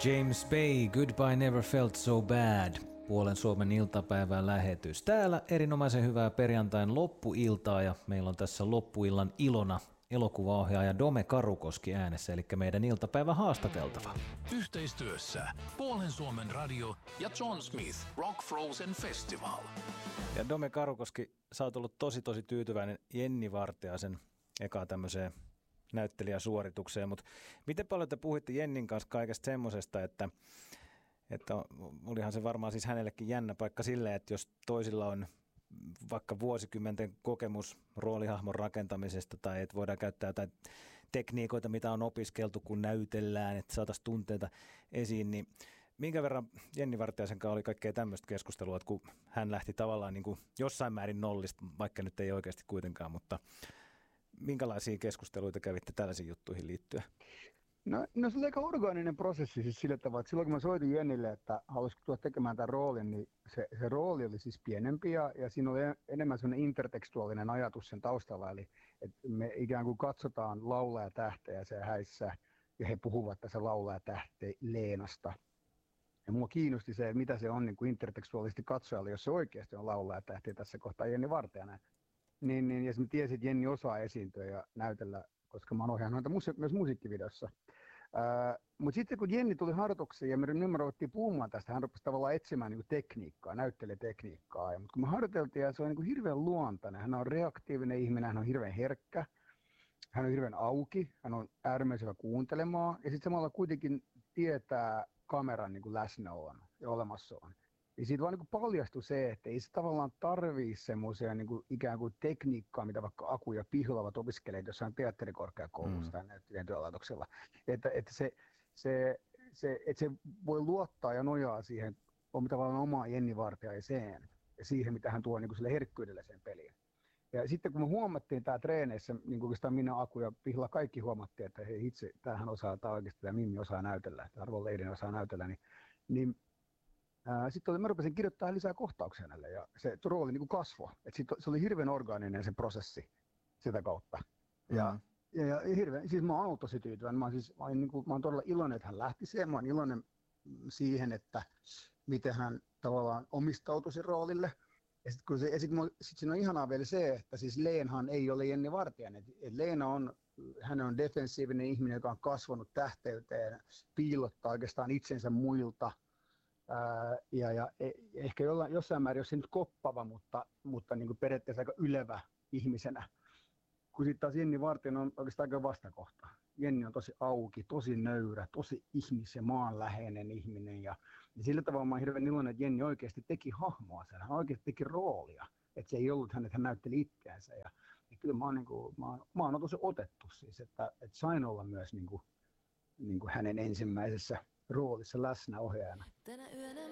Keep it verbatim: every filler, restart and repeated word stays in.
James Bay, Goodbye Never Felt So Bad. Puolen Suomen iltapäivän lähetys. Täällä erinomaisen hyvää perjantain loppuiltaa ja meillä on tässä loppuillan ilona elokuvaohjaaja Dome Karukoski äänessä, eli meidän iltapäivän haastateltava. Yhteistyössä Puolen Suomen radio ja John Smith Rock Frozen Festival. Ja Dome Karukoski, sä oot ollut tosi tosi tyytyväinen Jenni Vartiaisen ekaa tämmöiseen näyttelijäsuoritukseen, mutta miten paljon te puhuitte Jennin kanssa kaikesta semmosesta, että, että olihan se varmaan siis hänellekin jännä paikka silleen, että jos toisilla on vaikka vuosikymmenten kokemus roolihahmon rakentamisesta tai että voidaan käyttää jotain tekniikoita, mitä on opiskeltu, kun näytellään, että saataisiin tunteita esiin, niin minkä verran Jenni Vartiaisen kanssa oli kaikkea tämmöistä keskustelua, että kun hän lähti tavallaan niin kuin jossain määrin nollista, vaikka nyt ei oikeasti kuitenkaan, mutta minkälaisia keskusteluita kävitte tällaisiin juttuihin liittyen? No, no se oli aika orgaaninen prosessi siis sillä tavalla, että silloin kun mä soitin Jennille, että haluaisiko tulla tekemään tämän roolin, niin se, se rooli oli siis pienempi ja, ja siinä oli enemmän sellainen intertekstuaalinen ajatus sen taustalla, eli että me ikään kuin katsotaan laulajatähteä se häissä ja he puhuvat tässä laulajatähte Leenasta. Ja mua kiinnosti se, mitä se on niin kuin intertekstuaalisesti katsojalle, jos se oikeasti on laulajatähti tässä kohtaa Jenni Vartiainen. Niin, niin, ja mä tiesin, että Jenni osaa esiintyä ja näytellä, koska mä oon ohjannut häntä musi- myös musiikkivideossa. Ää, mutta sitten kun Jenni tuli harjoituksiin ja me numeroittiin puhumaan tästä, hän rupesi tavallaan etsimään niin kuin tekniikkaa, näyttelijätekniikkaa. Mutta kun me harjoiteltiin, ja se on niin kuin hirveän luontainen, hän on reaktiivinen ihminen, hän on hirveän herkkä, hän on hirveän auki, hän on äärimmäisen hyvä kuuntelemaan ja sitten samalla kuitenkin tietää kameran niin kuin läsnäolon ja olemassaolon. Ja siitä vaan niin kuin paljastui se, että ei se tavallaan tarvii semmoisia niin kuin ikään kuin tekniikkaa, mitä vaikka Aku ja Pihla ovat opiskeleet jossain teatterikorkeakoulussa mm. tai näyttelijän työlaitoksella. Että, että, se, se, se, että se voi luottaa ja nojaa siihen on tavallaan omaa Jenni Vartiaiseen ja siihen, mitä hän tuo niin kuin sille herkkyydelle sen peliin. Ja sitten kun me huomattiin tämä treeneissä, niin kuin oikeastaan minä, Aku ja Pihla kaikki huomattiin, että hei itse, tämähän osaa, tämä oikeasti tämä Mimmi osaa näytellä, tämä Arvon Leiden osaa näytellä, niin, niin sitten mä rupesin kirjoittamaan lisää kohtauksia hänelle ja se rooli niin kuin kasvoi. Et sit, se oli hirveän orgaaninen se prosessi sitä kautta. Ja, mm. ja, ja hirveän, siis mä oon ollut tosi tyytyväinen. Mä oon, siis, mä, oon, niin kuin, mä oon todella iloinen, että hän lähti siihen. Mä oon iloinen siihen, että miten hän tavallaan omistautui sen roolille. Ja sitten sit, sit, sit siinä on ihanaa vielä se, että siis Leenhan ei ole Jenni Vartiainen. Et Leena on, hän on defensiivinen ihminen, joka on kasvanut tähteyteen, piilottaa oikeastaan itsensä muilta. Ää, ja, ja ehkä jollain, jossain määrin, jos se nyt koppava, mutta, mutta niin kuin periaatteessa aika ylevä ihmisenä. Kun sitten taas Jenni Vartiainen on oikeastaan aika vastakohta. Jenni on tosi auki, tosi nöyrä, tosi ihmis- ja maanläheinen ihminen. Ja, ja sillä tavalla mä oon hirveän iloinen, että Jenni oikeasti teki hahmoa sen, hän oikeasti teki roolia. Että se ei ollut hän, että hän näytteli itseänsä. Ja, ja kyllä mä oon, niin kuin, mä oon, mä oon tosi otettu siis, että, että sain olla myös niin kuin, niin kuin hänen ensimmäisessä roolissa läsnä ohjaajana. Tänä yönä